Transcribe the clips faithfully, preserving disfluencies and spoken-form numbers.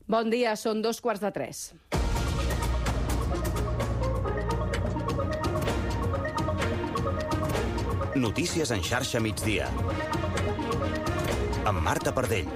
Bon dia, són dos quarts de tres. Notícies en xarxa migdia. Amb Marta Pardell.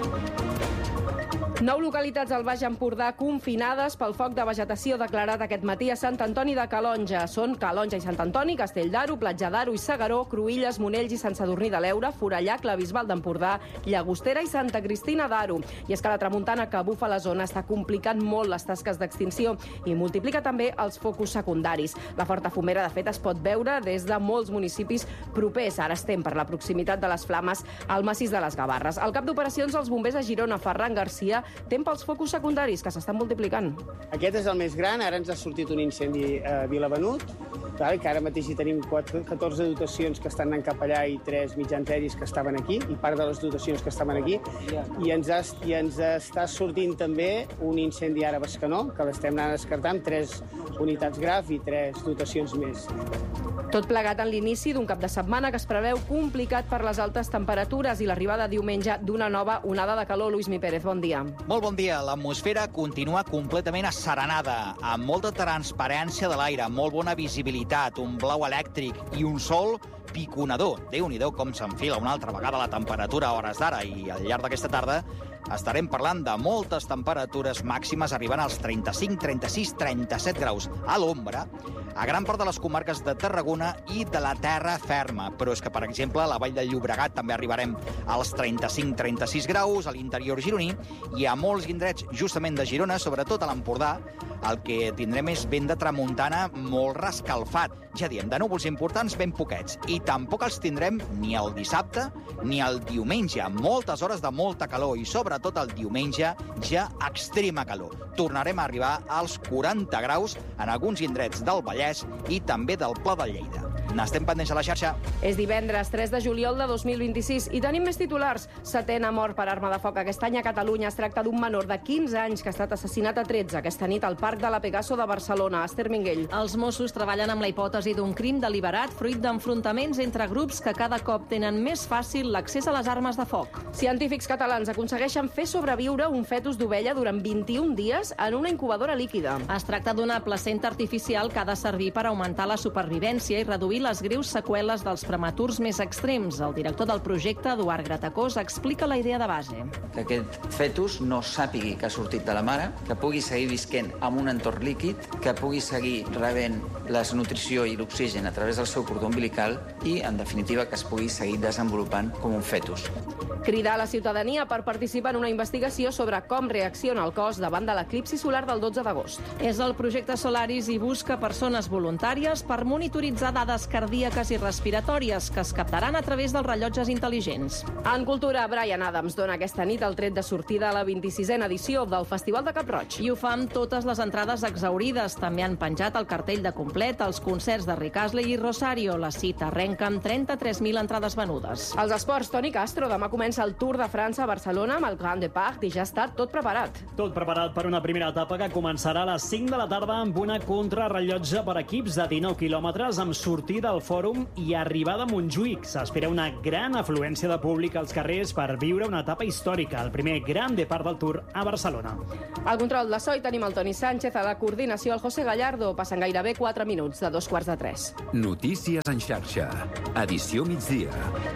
Nou localitats al Baix Empordà confinades pel foc de vegetació declarat aquest matí a Sant Antoni de Calonja. Són Calonja i Sant Antoni, Castell d'Aro, Platja d'Aro i Segaró, Cruïlles, Monells i Sant Sadurní de l'Eure, Forallac, la Bisbal d'Empordà, Llagostera i Santa Cristina d'Aro. I és que la tramuntana que bufa la zona està complicant molt les tasques d'extinció i multiplica també els focus secundaris. La forta fumera, de fet, es pot veure des de molts municipis propers. Ara estem per la proximitat de les flames al massís de les Gavarres. El cap d'operacions dels bombers a Girona, Ferran Garcia, tem pels focus secundaris que s'estan multiplicant. Aquest és el més gran, ara ens ha sortit un incendi a Vilavenut, que ara mateix hi tenim catorze dotacions que estan anant cap allà i tres mitjans aeris que estaven aquí, i part de les dotacions que estaven aquí, i ens, ha, i ens està sortint també un incendi ara a Bescanó, que l'estem anant descartant, tres unitats graf i tres dotacions més. Tot plegat en l'inici d'un cap de setmana que es preveu complicat per les altes temperatures i l'arribada diumenge d'una nova onada de calor. Luis Mi Pérez, bon dia. Molt bon dia. L'atmosfera continua completament asserenada, amb molta transparència de l'aire, molt bona visibilitat, un blau elèctric i un sol piconador. Déu-n'hi-do com s'enfila una altra vegada la temperatura a hores d'ara, i al llarg d'aquesta tarda estarem parlant de moltes temperatures màximes arribant als trenta-cinc, trenta-sis, trenta-set graus a l'ombra a gran part de les comarques de Tarragona i de la terra ferma. Però és que, per exemple, a la Vall del Llobregat també arribarem als trenta-cinc, trenta-sis graus, a l'interior gironí, i a molts indrets justament de Girona, sobretot a l'Empordà, el que tindrem és vent de tramuntana molt rescalfat. Ja diem, de núvols importants ben poquets. I tampoc els tindrem ni el dissabte ni el diumenge. Moltes hores de molta calor i sobretot el diumenge ja extrema calor. Tornarem a arribar als quaranta graus en alguns indrets del Vallès i també del Pla de Lleida. N'estem pendents a la xarxa. És divendres tres de juliol de dos mil vint-i-sis i tenim més titulars. Setena mort per arma de foc aquest any a Catalunya. Es tracta d'un menor de quinze anys que ha estat assassinat a tretze aquesta nit al Parc de la Pegaso de Barcelona. Esther Minguell. Els Mossos treballen amb la hipòtesi d'un crim deliberat fruit d'enfrontaments entre grups que cada cop tenen més fàcil l'accés a les armes de foc. Científics catalans aconsegueixen fer sobreviure un fetus d'ovella durant vint-i-un dies en una incubadora líquida. Es tracta d'una placenta artificial que ha de servir per augmentar la supervivència i reduir les greus seqüeles dels prematurs més extrems. El director del projecte, Eduard Gratacós, explica la idea de base. Que aquest fetus no sàpigui que ha sortit de la mare, que pugui seguir visquent en un entorn líquid, que pugui seguir rebent la nutrició i l'oxigen a través del seu cordó umbilical i, en definitiva, que es pugui seguir desenvolupant com un fetus. Cridar a la ciutadania per participar en una investigació sobre com reacciona el cos davant de l'eclipsi solar del dotze d'agost. És el projecte Solaris i busca persones voluntàries per monitoritzar dades cardíaques i respiratòries que es captaran a través dels rellotges intel·ligents. En cultura, Bryan Adams dona aquesta nit el tret de sortida a la vint-i-sisena edició del Festival de Cap-roig. I ho fa amb totes les entrades exhaurides. També han penjat el cartell de complet als concerts de Rick Astley i Rosario. La cita arrenca amb trenta-tres mil entrades venudes. Els esports, Toni Castro, demà comença el Tour de França a Barcelona amb el Grand Depart i ja està tot preparat. Tot preparat per una primera etapa que començarà a les cinc de la tarda amb una contrarrellotge per equips de dinou quilòmetres amb sortida al Fòrum i arribada a Montjuïc. S'espera una gran afluència de públic als carrers per viure una etapa històrica, el primer Grand Depart del Tour a Barcelona. Al control de so hi tenim el Toni Sánchez, a la coordinació el José Gallardo. Passen gairebé quatre minuts de dos quarts de tres. Notícies en xarxa. Edició migdia.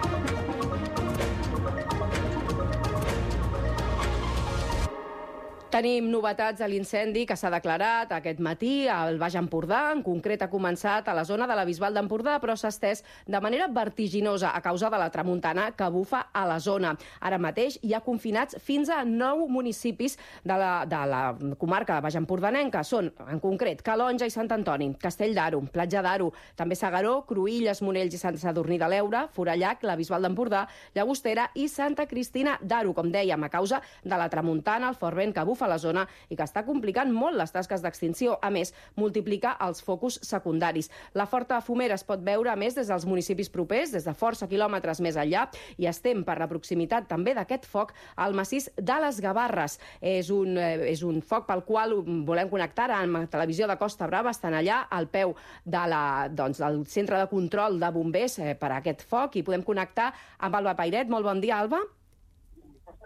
Tenim novetats a l'incendi que s'ha declarat aquest matí al Baix Empordà. En concret, ha començat a la zona de la Bisbal d'Empordà, però s'ha estès de manera vertiginosa a causa de la tramuntana que bufa a la zona. Ara mateix hi ha confinats fins a nou municipis de la, de la comarca de Baix Empordanenca. Són, en concret, Calonja i Sant Antoni, Castell d'Aro, Platja d'Aro, també Segaró, Cruïlles, Monells i Sant Sadurní de l'Eure, Forallac, la Bisbal d'Empordà, Llagostera i Santa Cristina d'Aro, com dèiem, a causa de la tramuntana, el fort vent que bufa a la zona i que està complicant molt les tasques d'extinció. A més, multiplica els focus secundaris. La forta fumera es pot veure, a més, des dels municipis propers, des de força quilòmetres més enllà, i estem per la proximitat també d'aquest foc al massís de les Gavarres. És un, eh, és un foc pel qual volem connectar amb la televisió de Costa Brava. Estan allà al peu de la, doncs, del centre de control de bombers eh, per a aquest foc, i podem connectar amb Alba Pairet. Molt bon dia, Alba.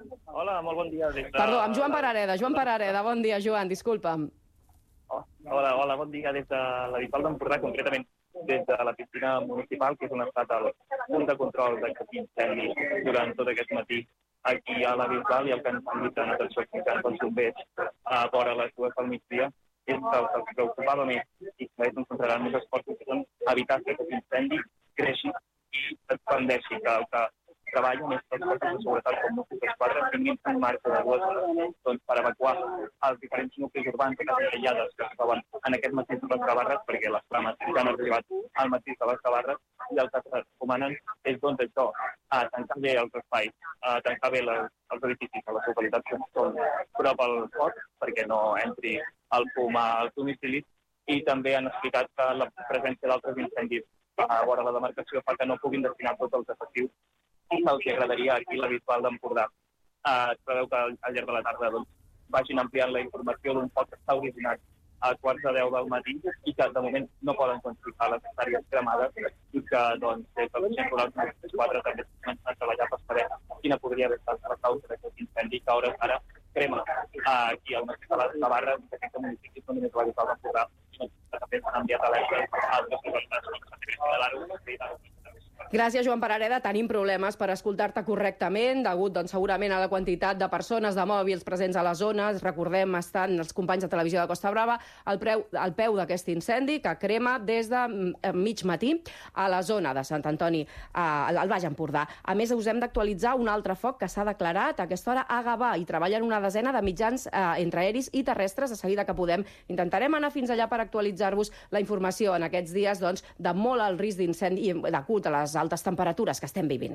Hola, molt bon dia. Des de... Perdó, amb Joan Parareda. Joan Parareda, bon dia, Joan, disculpa'm. Oh, hola, hola, bon dia des de la Bisbal d'Empordà, concretament des de la piscina municipal, que és on ha estat el punt de control d'aquest incendi durant tot aquest matí aquí a la Bisbal, i el que ens han dit en atenció explicant els bombers a vora les dues del migdia és que el que els preocupava més i que ells concentraran més esforços que són evitar que aquest incendi creixi i expandeixi, que el que treballen és que els cossos de seguretat com Mossos d'Esquadra tinguin un marc de dues hores doncs, per evacuar els diferents nuclis urbans de cases aïllades que es troben en aquest mateix de les Gavarres, perquè les flames ja han arribat al mateix de les Gavarres, i el que es recomanen és doncs, això, a tancar bé els espais, a tancar bé les, els edificis a les localitats que són prop al foc, perquè no entri el fum als domicilis, i també han explicat que la presència d'altres incendis a vora la demarcació fa que no puguin destinar tots els efectius el que agradaria aquí a la Bisbal d'Empordà. Eh, es preveu que al llarg de la tarda doncs, vagin ampliant la informació d'un foc que està originat a quarts de deu del matí i que de moment no poden quantificar les hectàrees cremades i que doncs, des del Consell Rural de quatre també comencen a treballar per saber quina podria haver estat la causa d'aquest incendi que a hores d'ara crema aquí al matí de les Navarres, i que aquests municipis no només la Bisbal d'Empordà, sinó que també s'han enviat alertes a altres localitats com Sant Crist de l'Aro i d'altres. Gràcies, Joan Parareda. Tenim problemes per escoltar-te correctament, degut doncs, segurament a la quantitat de persones de mòbils presents a la zona. Recordem, estan els companys de Televisió de Costa Brava al, preu, al peu d'aquest incendi que crema des de mig matí a la zona de Sant Antoni, al Baix Empordà. A més, us hem d'actualitzar un altre foc que s'ha declarat a aquesta hora a Gavà i treballen una desena de mitjans eh, entre aeris i terrestres. A seguida que podem, intentarem anar fins allà per actualitzar-vos la informació en aquests dies doncs, de molt alt risc d'incendi degut a les altes temperatures que estem vivint.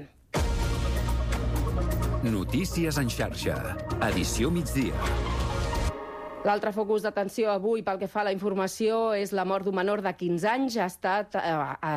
Notícies en xarxa. Edició migdia. L'altre focus d'atenció avui pel que fa a la informació és la mort d'un menor de quinze anys. Ha estat, eh,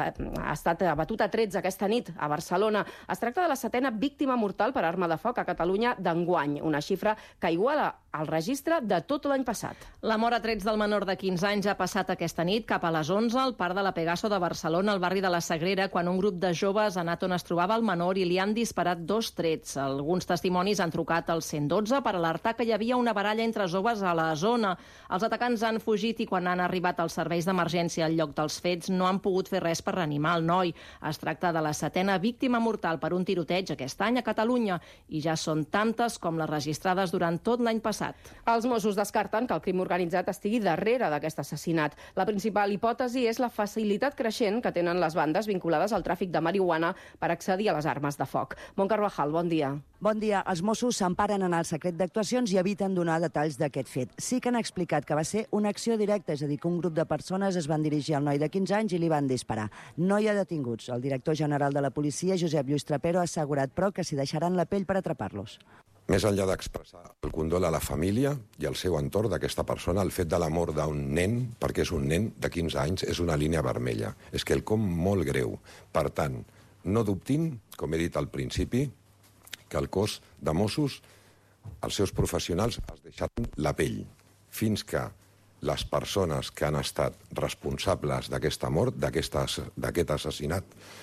ha estat abatut a trets aquesta nit a Barcelona. Es tracta de la setena víctima mortal per arma de foc a Catalunya d'enguany, una xifra que iguala el registre de tot l'any passat. La mort a trets del menor de quinze anys ha passat aquesta nit cap a les onze al parc de la Pegaso de Barcelona, al barri de la Sagrera, quan un grup de joves ha anat on es trobava el menor i li han disparat dos trets. Alguns testimonis han trucat al cent dotze per alertar que hi havia una baralla entre joves a la zona. Els atacants han fugit i quan han arribat als serveis d'emergència al lloc dels fets no han pogut fer res per reanimar el noi. Es tracta de la setena víctima mortal per un tiroteig aquest any a Catalunya i ja són tantes com les registrades durant tot l'any passat. Els Mossos descarten que el crim organitzat estigui darrere d'aquest assassinat. La principal hipòtesi és la facilitat creixent que tenen les bandes vinculades al tràfic de marihuana per accedir a les armes de foc. Mont Carvajal, bon dia. Bon dia. Els Mossos s'emparen en el secret d'actuacions i eviten donar detalls d'aquest fet. Sí que han explicat que va ser una acció directa, és a dir, que un grup de persones es van dirigir al noi de quinze anys i li van disparar. No hi ha detinguts. El director general de la policia, Josep Lluís Trapero, ha assegurat, però, que s'hi deixaran la pell per atrapar-los. Més enllà d'expressar el condol a la família i al seu entorn d'aquesta persona, el fet de la mort d'un nen, perquè és un nen de quinze anys, és una línia vermella. És que el com molt greu. Per tant, no dubtin, com he dit al principi, que el cos de Mossos, els seus professionals, es deixaran la pell fins que les persones que han estat responsables d'aquesta mort, d'aquest assassinat,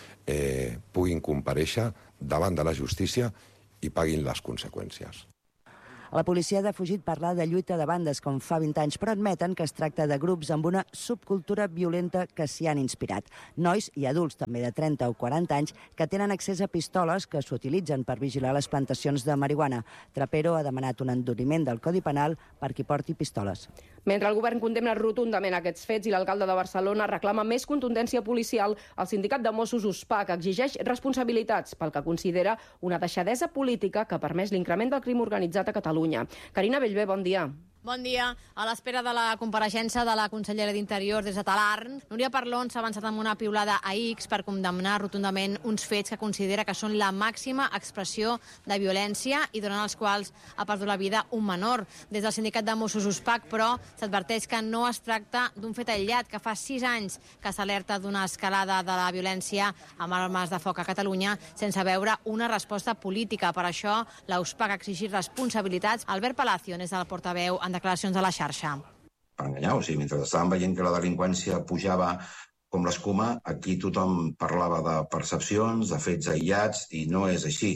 eh, puguin comparèixer davant de la justícia i paguin les conseqüències. La policia ha defugit parlar de lluita de bandes com fa vint anys, però admeten que es tracta de grups amb una subcultura violenta que s'hi han inspirat. Nois i adults també de trenta o quaranta anys que tenen accés a pistoles que s'utilitzen per vigilar les plantacions de marihuana. Trapero ha demanat un enduriment del Codi Penal per qui porti pistoles. Mentre el govern condemna rotundament aquests fets i l'alcalde de Barcelona reclama més contundència policial, el sindicat de Mossos USPAC exigeix responsabilitats pel que considera una deixadesa política que ha permès l'increment del crim organitzat a Catalunya. Carina Bellver, bon dia. Bon dia. A l'espera de la compareixença de la consellera d'Interior des de Talarn, Núria Parlon s'ha avançat amb una piulada a X per condemnar rotundament uns fets que considera que són la màxima expressió de violència i durant els quals ha perdut la vida un menor. Des del sindicat de Mossos USPAC, però, s'adverteix que no es tracta d'un fet aïllat, que fa sis anys que s'alerta d'una escalada de la violència amb armes de foc a Catalunya sense veure una resposta política. Per això, la USPAC ha exigit responsabilitats. Albert Palacio n'és el portaveu en declaracions a la xarxa. Per enganyar, o sigui, mentre estàvem veient que la delinqüència pujava com l'escuma, aquí tothom parlava de percepcions, de fets aïllats, i no és així.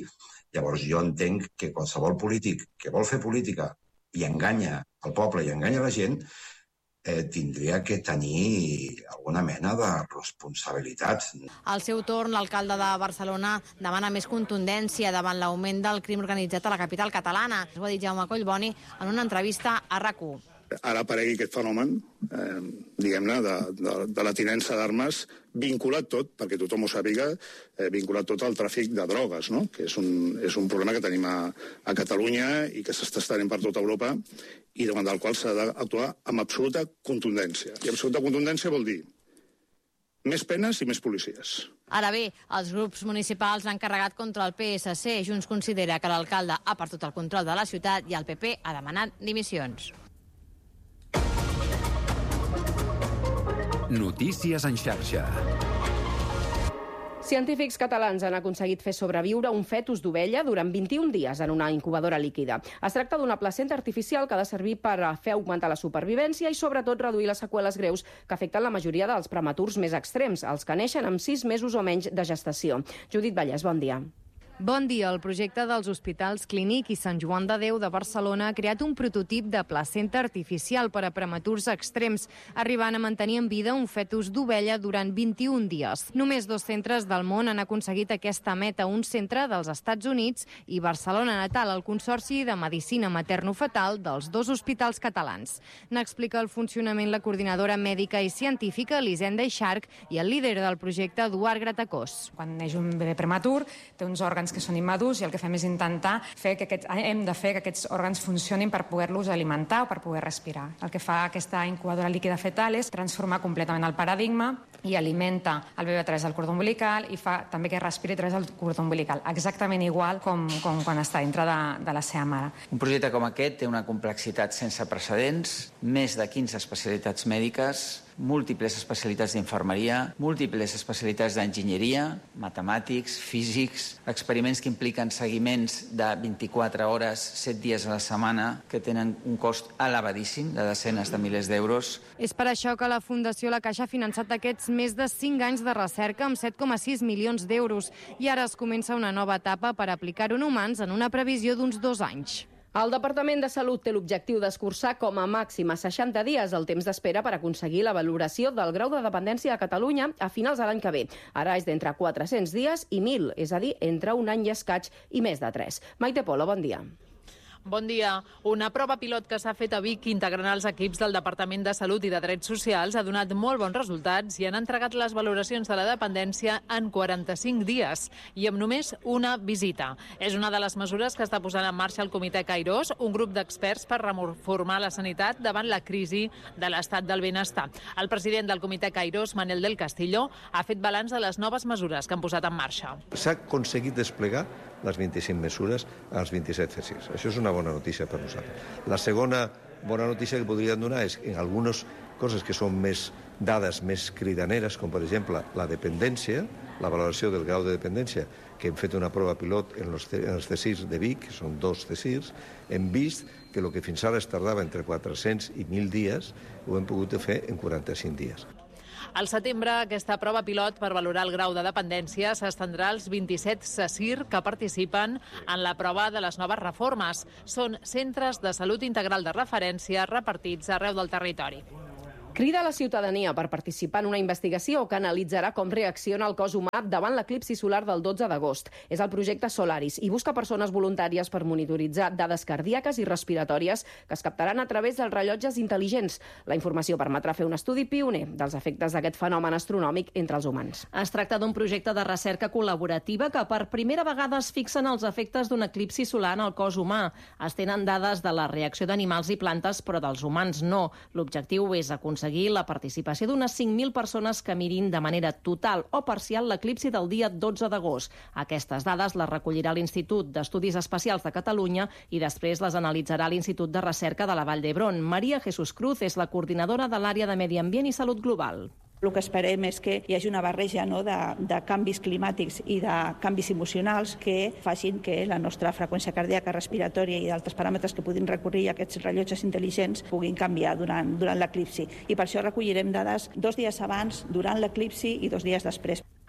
Llavors jo entenc que qualsevol polític que vol fer política i enganya el poble i enganya la gent eh, tindria que tenir alguna mena de responsabilitats. Al seu torn, l'alcalde de Barcelona demana més contundència davant l'augment del crim organitzat a la capital catalana. Ho ha dit Jaume Collboni en una entrevista a RAC u. Ara aparegui aquest fenomen, eh, diguem-ne, de, de, de la tinença d'armes, vinculat tot, perquè tothom ho sàpiga, eh, vinculat tot al tràfic de drogues, no? Que és un, és un problema que tenim a, a Catalunya i que s'està estenent per tota Europa i davant del qual s'ha d'actuar amb absoluta contundència. I absoluta contundència vol dir més penes i més policies. Ara bé, els grups municipals han carregat contra el P S C. Junts considera que l'alcalde ha perdut el control de la ciutat i el P P ha demanat dimissions. Notícies en xarxa. Científics catalans han aconseguit fer sobreviure un fetus d'ovella durant vint-i-un dies en una incubadora líquida. Es tracta d'una placenta artificial que ha de servir per fer augmentar la supervivència i, sobretot, reduir les seqüeles greus que afecten la majoria dels prematurs més extrems, els que neixen amb sis mesos o menys de gestació. Judit Vallès, bon dia. Bon dia. El projecte dels Hospitals Clínic i Sant Joan de Déu de Barcelona ha creat un prototip de placenta artificial per a prematurs extrems, arribant a mantenir en vida un fetus d'ovella durant vint-i-un dies. Només dos centres del món han aconseguit aquesta meta, un centre dels Estats Units i Barcelona Natal, el Consorci de Medicina Materno-Fetal dels dos hospitals catalans. N'explica el funcionament la coordinadora mèdica i científica Elisenda Ixarc i el líder del projecte, Eduard Gratacós. Quan neix un bebè prematur, té uns òrgans que són immadurs i el que fem és intentar fer que aquests, hem de fer que aquests òrgans funcionin per poder-los alimentar o per poder respirar. El que fa aquesta incubadora líquida fetal és transformar completament el paradigma i alimenta el bebè a través del cordó umbilical i fa també que respiri a través del cordó umbilical, exactament igual com, com quan està dintre de, de la seva mare. Un projecte com aquest té una complexitat sense precedents, més de quinze especialitats mèdiques, múltiples especialitats d'infermeria, múltiples especialitats d'enginyeria, matemàtics, físics, experiments que impliquen seguiments de vint-i-quatre hores, set dies a la setmana, que tenen un cost elevadíssim de desenes de milers d'euros. És per això que la Fundació La Caixa ha finançat aquests més de cinc anys de recerca amb set coma sis milions d'euros i ara es comença una nova etapa per aplicar-ho en humans en una previsió d'uns dos anys. El Departament de Salut té l'objectiu d'escurçar com a màxim a seixanta dies el temps d'espera per aconseguir la valoració del grau de dependència a Catalunya a finals de l'any que ve. Ara és d'entre quatre-cents dies i mil, és a dir, entre un any i escaig i més de tres. Maite Polo, bon dia. Bon dia. Una prova pilot que s'ha fet a Vic integrant els equips del Departament de Salut i de Drets Socials ha donat molt bons resultats i han entregat les valoracions de la dependència en quaranta-cinc dies i amb només una visita. És una de les mesures que està posant en marxa el Comitè Kairos, un grup d'experts per reformar la sanitat davant la crisi de l'estat del benestar. El president del Comitè Kairos, Manel del Castillo, ha fet balanç de les noves mesures que han posat en marxa. S'ha aconseguit desplegar les vint-i-cinc mesures als vint-i-set C S I R. Això és una bona notícia per nosaltres. La segona bona notícia que podríem donar és que en algunes coses que són més dades més cridaneres, com per exemple la dependència, la valoració del grau de dependència, que hem fet una prova pilot en els, en els C S I Rs de Vic, que són dos C S I Rs, hem vist que el que fins ara es tardava entre quatre-cents i mil dies ho hem pogut fer en quaranta-cinc dies. Al setembre, aquesta prova pilot per valorar el grau de dependència s'estendrà als vint-i-set C S I R que participen en la prova de les noves reformes. Són centres de salut integral de referència repartits arreu del territori. Crida a la ciutadania per participar en una investigació que analitzarà com reacciona el cos humà davant l'eclipsi solar del dotze d'agost. És el projecte Solaris i busca persones voluntàries per monitoritzar dades cardíaques i respiratòries que es captaran a través dels rellotges intel·ligents. La informació permetrà fer un estudi pioner dels efectes d'aquest fenomen astronòmic entre els humans. Es tracta d'un projecte de recerca col·laborativa que per primera vegada es fixen els efectes d'un eclipsi solar en el cos humà. Es tenen dades de la reacció d'animals i plantes, però dels humans no. L'objectiu és aconseguir aconseguir la participació d'unes cinc mil persones que mirin de manera total o parcial l'eclipsi del dia dotze d'agost. Aquestes dades les recollirà l'Institut d'Estudis Espacials de Catalunya i després les analitzarà l'Institut de Recerca de la Vall d'Hebron. Maria Jesús Cruz és la coordinadora de l'àrea de Medi Ambient i Salut Global. El que esperem és que hi hagi una barreja no, de, de canvis climàtics i de canvis emocionals que facin que la nostra freqüència cardíaca, respiratòria i d'altres paràmetres que puguin recórrer a aquests rellotges intel·ligents puguin canviar durant, durant l'eclipsi. I per això recollirem dades dos dies abans, durant l'eclipsi i dos dies després.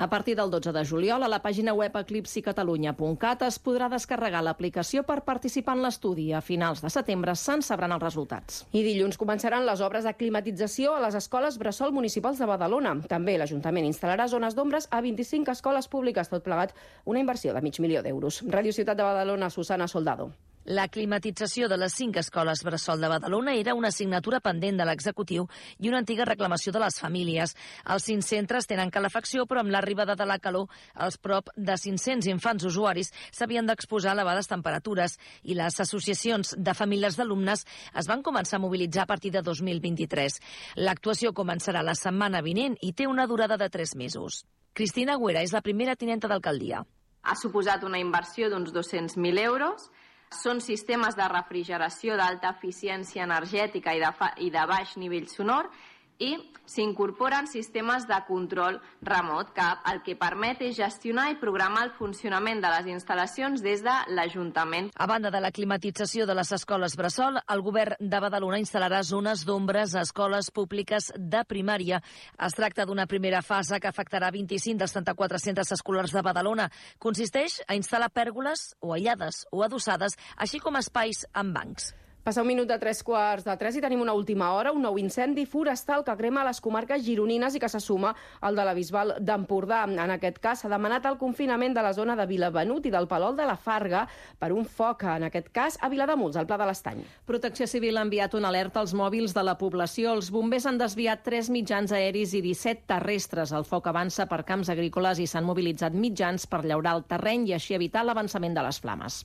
A partir del dotze de juliol, a la pàgina web eclipsi catalunya punt cat es podrà descarregar l'aplicació per participar en l'estudi. A finals de setembre se'n sabran els resultats. I dilluns començaran les obres de climatització a les escoles bressol municipals de Badalona. També l'Ajuntament instal·larà zones d'ombres a vint-i-cinc escoles públiques, tot plegat una inversió de mig milió d'euros. Ràdio Ciutat de Badalona, Susana Soldado. La climatització de les cinc escoles bressol de Badalona era una assignatura pendent de l'executiu i una antiga reclamació de les famílies. Els cinc centres tenen calefacció, però amb l'arribada de la calor, els prop de cinc-cents infants usuaris s'havien d'exposar a elevades temperatures i les associacions de famílies d'alumnes es van començar a mobilitzar a partir de dos mil vint-i-tres. L'actuació començarà la setmana vinent i té una durada de tres mesos. Cristina Agüera és la primera tinenta d'alcaldia. Ha suposat una inversió d'uns dos-cents mil euros. Són sistemes de refrigeració d'alta eficiència energètica i de, fa, i de baix nivell sonor i s'incorporen sistemes de control remot que el que permet és gestionar i programar el funcionament de les instal·lacions des de l'Ajuntament. A banda de la climatització de les escoles bressol, el govern de Badalona instal·larà zones d'ombres a escoles públiques de primària. Es tracta d'una primera fase que afectarà vint-i-cinc dels trenta-quatre centres escolars de Badalona. Consisteix a instal·lar pèrgoles o aïllades o adossades, així com espais amb bancs. Passa un minut de tres quarts de tres i tenim una última hora, un nou incendi forestal que crema les comarques gironines i que se suma al de la Bisbal d'Empordà. En aquest cas s'ha demanat el confinament de la zona de Vilavenut i del Palol de la Farga per un foc, en aquest cas a Vilademuls, al Pla de l'Estany. Protecció Civil ha enviat una alerta als mòbils de la població. Els bombers han desviat tres mitjans aeris i disset terrestres. El foc avança per camps agrícoles i s'han mobilitzat mitjans per llaurar el terreny i així evitar l'avançament de les flames.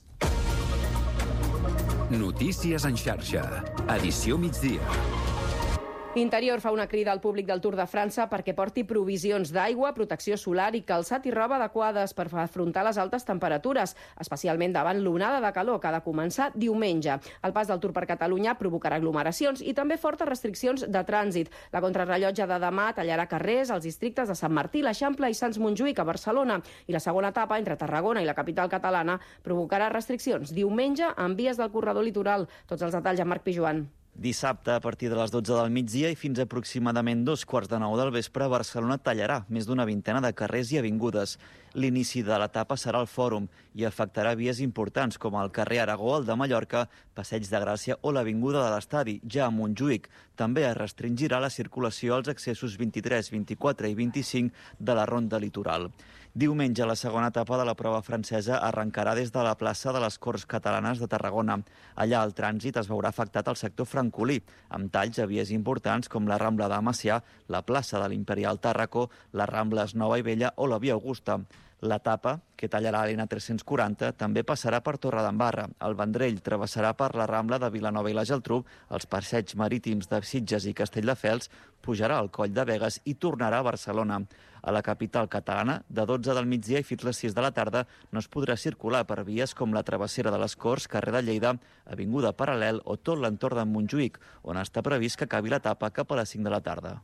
Notícies en xarxa. Edició migdia. Interior fa una crida al públic del Tour de França perquè porti provisions d'aigua, protecció solar i calçat i roba adequades per afrontar les altes temperatures, especialment davant l'onada de calor que ha de començar diumenge. El pas del Tour per Catalunya provocarà aglomeracions i també fortes restriccions de trànsit. La contrarrellotge de demà tallarà carrers als districtes de Sant Martí, l'Eixample i Sants Montjuïc a Barcelona. I la segona etapa, entre Tarragona i la capital catalana, provocarà restriccions diumenge en vies del corredor litoral. Tots els detalls amb Marc Pijuan. Dissabte, a partir de les dotze del migdia i fins a aproximadament dos quarts de nou del vespre, Barcelona tallarà més d'una vintena de carrers i avingudes. L'inici de l'etapa serà al Fòrum i afectarà vies importants com el carrer Aragó, el de Mallorca, Passeig de Gràcia o l'Avinguda de l'Estadi, ja a Montjuïc. També es restringirà la circulació als accessos vint-i-tres, vint-i-quatre i vint-i-cinc de la Ronda Litoral. Diumenge, la segona etapa de la prova francesa arrencarà des de la plaça de les Corts Catalanes de Tarragona. Allà el trànsit es veurà afectat al sector francolí, amb talls a vies importants com la Rambla de Macià, la plaça de l'Imperial Tàrraco, la Rambla Nova i Vella o la Via Augusta. L'etapa, que tallarà l'N tres-cents quaranta, també passarà per Torredembarra. El Vendrell travessarà per la Rambla de Vilanova i la Geltrú, els passeigs marítims de Sitges i Castelldefels, pujarà al Coll de Begues i tornarà a Barcelona. A la capital catalana, de dotze del migdia i fins les sis de la tarda, no es podrà circular per vies com la Travessera de les Corts, carrer de Lleida, Avinguda Paral·lel o tot l'entorn de Montjuïc, on està previst que acabi l'etapa cap a les cinc de la tarda.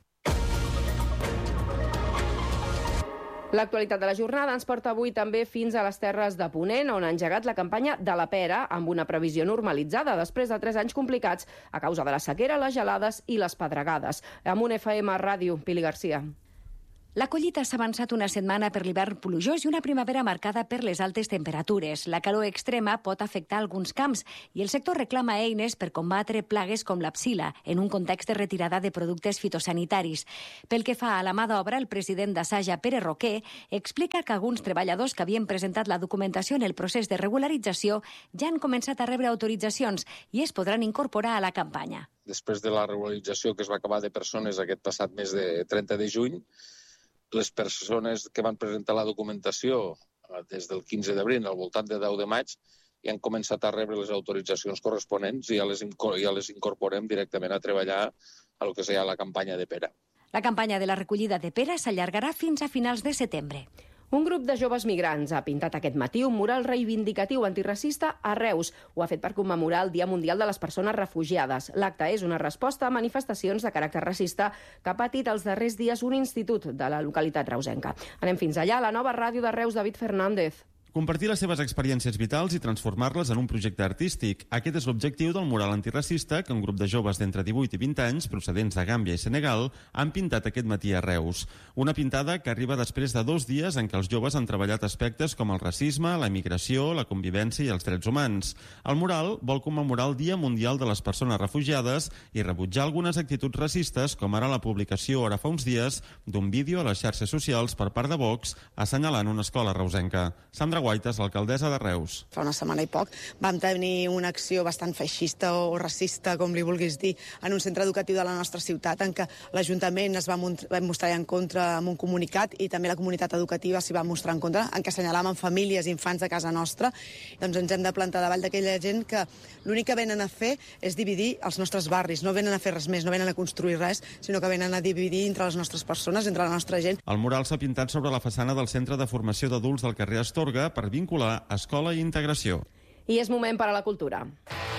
L'actualitat de la jornada ens porta avui també fins a les Terres de Ponent, on ha engegat la campanya de la pera, amb una previsió normalitzada després de tres anys complicats a causa de la sequera, les gelades i les pedregades. Amb un F M Ràdio, Pili Garcia. La collita s'ha avançat una setmana per l'hivern plujós i una primavera marcada per les altes temperatures. La calor extrema pot afectar alguns camps i el sector reclama eines per combatre plagues com la psila, en un context de retirada de productes fitosanitaris. Pel que fa a la mà d'obra, el president d'Assaja, Pere Roquer, explica que alguns treballadors que havien presentat la documentació en el procés de regularització ja han començat a rebre autoritzacions i es podran incorporar a la campanya. Després de la regularització que es va acabar de persones aquest passat mes de trenta de juny, les persones que van presentar la documentació des del quinze d'abril al voltant de deu de maig i han començat a rebre les autoritzacions corresponents i ja les, ja les incorporem directament a treballar a lo que seria la campanya de pera. La campanya de la recollida de pera s'allargarà fins a finals de setembre. Un grup de joves migrants ha pintat aquest matí un mural reivindicatiu antiracista a Reus. Ho ha fet per commemorar el Dia Mundial de les Persones Refugiades. L'acte és una resposta a manifestacions de caràcter racista que ha patit els darrers dies un institut de la localitat reusenca. Anem fins allà, a la nova ràdio de Reus, David Fernández. compartir les seves experiències vitals i transformar-les en un projecte artístic. Aquest és l'objectiu del mural antiracista que un grup de joves d'entre divuit i vint anys, procedents de Gàmbia i Senegal, han pintat aquest matí a Reus. Una pintada que arriba després de dos dies en què els joves han treballat aspectes com el racisme, la immigració, la convivència i els drets humans. El mural vol commemorar el Dia Mundial de les Persones Refugiades i rebutjar algunes actituds racistes, com ara la publicació ara fa uns dies d'un vídeo a les xarxes socials per part de Vox assenyalant una escola reusenca. Sandra Guaites, l'alcaldessa de Reus. Fa una setmana i poc vam tenir una acció bastant feixista o racista, com li vulguis dir, en un centre educatiu de la nostra ciutat, en què l'Ajuntament es va mostrar en contra amb un comunicat i també la comunitat educativa s'hi va mostrar en contra, en què assenyalaven famílies i infants de casa nostra. Doncs ens hem de plantar davall d'aquella gent que l'únic que venen a fer és dividir els nostres barris, no venen a fer res més, no venen a construir res, sinó que venen a dividir entre les nostres persones, entre la nostra gent. El mural s'ha pintat sobre la façana del Centre de Formació d'Adults del carrer Astorga per vincular escola i integració. I és moment per a la cultura.